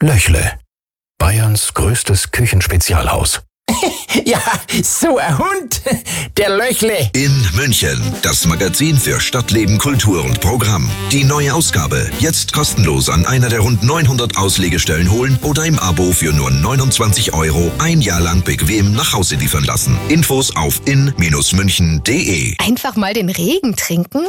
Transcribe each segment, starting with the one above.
Löchle, Bayerns größtes Küchenspezialhaus. Ja, so ein Hund, der Löchle. In München, das Magazin für Stadtleben, Kultur und Programm. Die neue Ausgabe, jetzt kostenlos an einer der rund 900 Auslegestellen holen oder im Abo für nur 29 € ein Jahr lang bequem nach Hause liefern lassen. Infos auf in-münchen.de. Einfach mal den Regen trinken?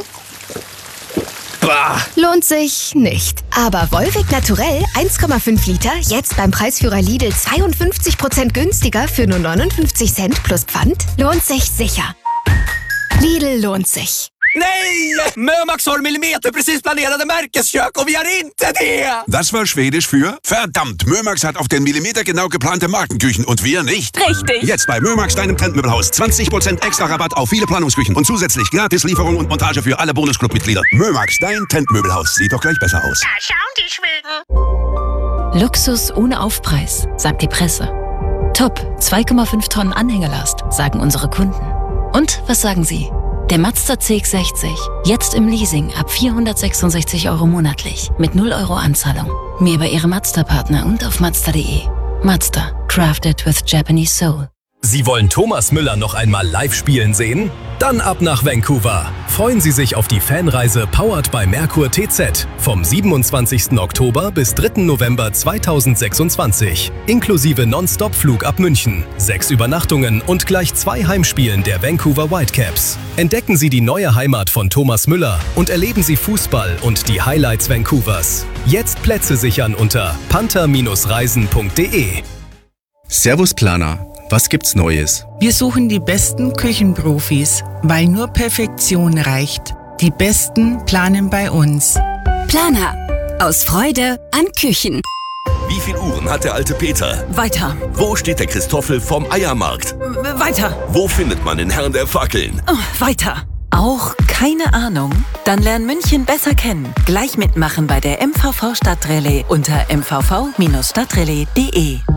Bah. Lohnt sich nicht. Aber Volvic Naturell 1,5 Liter, jetzt beim Preisführer Lidl 52% günstiger für nur 59 Cent plus Pfand, lohnt sich sicher. Lidl lohnt sich. Nej! Mörmax har millimeter precis planerade Märkeskök och vi har inte det! Das war Schwedisch für verdammt, Mörmax hat auf den Millimeter genau geplante Markenküchen und wir nicht. Richtig. Jetzt bei Mörmax, deinem Trendmöbelhaus. 20% extra Rabatt auf viele Planungsküchen und zusätzlich Gratislieferung und Montage für alle Bonusclub-Mitglieder. Mörmax, dein Trendmöbelhaus. Sieht doch gleich besser aus. Da schauen die Schweden. Luxus ohne Aufpreis, sagt die Presse. Top, 2,5 Tonnen Anhängelast, sagen unsere Kunden. Und was sagen Sie? Der Mazda CX-60, jetzt im Leasing ab 466 € monatlich, mit 0 € Anzahlung. Mehr bei Ihrem Mazda-Partner und auf Mazda.de. Mazda, crafted with Japanese soul. Sie wollen Thomas Müller noch einmal live spielen sehen? Dann ab nach Vancouver. Freuen Sie sich auf die Fanreise powered by Merkur TZ vom 27. Oktober bis 3. November 2026. Inklusive Non-Stop-Flug ab München, 6 Übernachtungen und gleich 2 Heimspielen der Vancouver Whitecaps. Entdecken Sie die neue Heimat von Thomas Müller und erleben Sie Fußball und die Highlights Vancouvers. Jetzt Plätze sichern unter panther-reisen.de. Servus Planer, was gibt's Neues? Wir suchen die besten Küchenprofis, weil nur Perfektion reicht. Die Besten planen bei uns. Planer. Aus Freude an Küchen. Wie viel Uhren hat der alte Peter? Weiter. Wo steht der Christoffel vom Eiermarkt? Weiter. Wo findet man den Herrn der Fackeln? Weiter. Auch keine Ahnung? Dann lern München besser kennen. Gleich mitmachen bei der MVV Stadtrallye unter mvv-stadtrallye.de.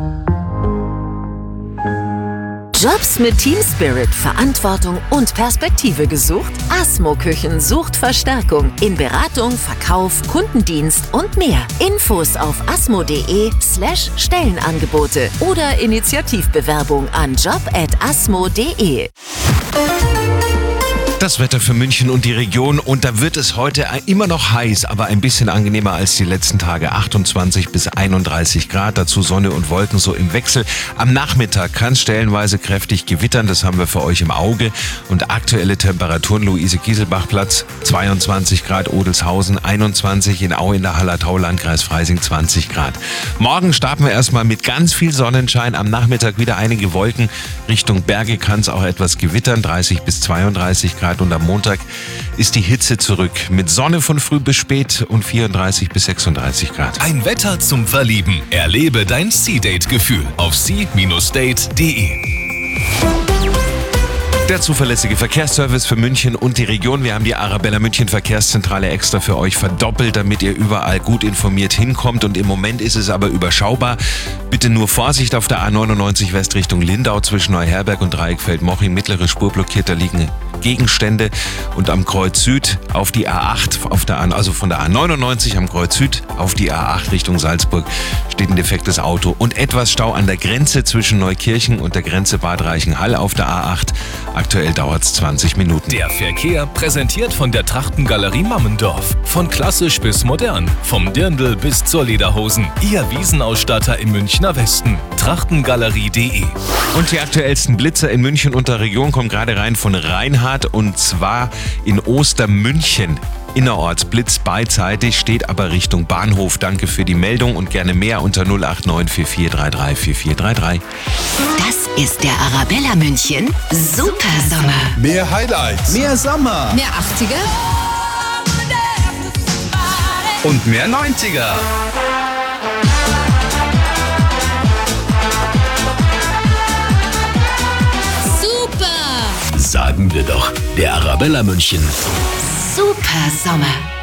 Jobs mit Team Spirit, Verantwortung und Perspektive gesucht? Asmo Küchen sucht Verstärkung in Beratung, Verkauf, Kundendienst und mehr. Infos auf asmo.de/Stellenangebote oder Initiativbewerbung an job@asmo.de. Das Wetter für München und die Region, und da wird es heute immer noch heiß, aber ein bisschen angenehmer als die letzten Tage. 28 bis 31 Grad, dazu Sonne und Wolken so im Wechsel. Am Nachmittag kann es stellenweise kräftig gewittern, das haben wir für euch im Auge. Und aktuelle Temperaturen: Luise-Giselbach-Platz 22 Grad, Odelshausen 21, in Au in der Hallertau, Landkreis Freising 20 Grad. Morgen starten wir erstmal mit ganz viel Sonnenschein, am Nachmittag wieder einige Wolken. Richtung Berge kann es auch etwas gewittern, 30 bis 32 Grad. Und am Montag ist die Hitze zurück mit Sonne von früh bis spät und 34 bis 36 Grad. Ein Wetter zum Verlieben. Erlebe dein Sea-Date-Gefühl auf sea-date.de. Der zuverlässige Verkehrsservice für München und die Region. Wir haben die Arabella München Verkehrszentrale extra für euch verdoppelt, damit ihr überall gut informiert hinkommt. Und im Moment ist es aber überschaubar. Bitte nur Vorsicht auf der A99 West Richtung Lindau zwischen Neuherberg und Dreieckfeld-Moching. Mittlere Spur blockiert, da liegen Gegenstände. Und am Kreuz Süd auf die A8, also von der A99 am Kreuz Süd auf die A8 Richtung Salzburg steht ein defektes Auto. Und etwas Stau an der Grenze zwischen Neukirchen und der Grenze Bad Reichenhall auf der A8. Aktuell dauert es 20 Minuten. Der Verkehr präsentiert von der Trachtengalerie Mammendorf. Von klassisch bis modern. Vom Dirndl bis zur Lederhosen. Ihr Wiesenausstatter im Münchner Westen. Trachtengalerie.de. Und die aktuellsten Blitzer in München und der Region kommen gerade rein von Reinhard, und zwar in Ostermünchen. Innerorts Blitz beidseitig, steht aber Richtung Bahnhof. Danke für die Meldung und gerne mehr unter 089 4433 4433. Das ist der Arabella München Super Sommer. Mehr Highlights. Mehr Sommer. Mehr 80er. Und mehr 90er. Super. Sagen wir doch, der Arabella München Super Sommer.